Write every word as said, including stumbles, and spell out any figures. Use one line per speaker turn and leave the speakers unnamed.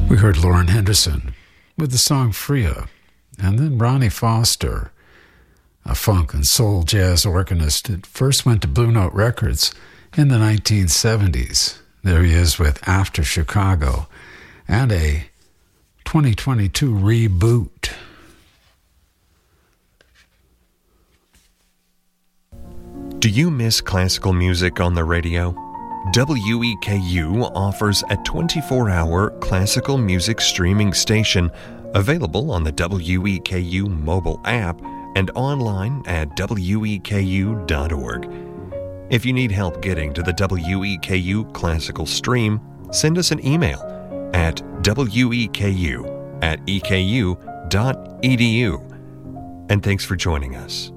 We heard Lauren Henderson with the song Freya, and then Ronnie Foster, a funk and soul jazz organist that first went to Blue Note Records in the nineteen seventies. There he is with After Chicago and a twenty twenty-two reboot.
Do you miss classical music on the radio? W E K U offers a twenty-four hour classical music streaming station available on the W E K U mobile app and online at W E K U dot org. If you need help getting to the W E K U classical stream, send us an email at weku at e k u dot e d u. And thanks for joining us.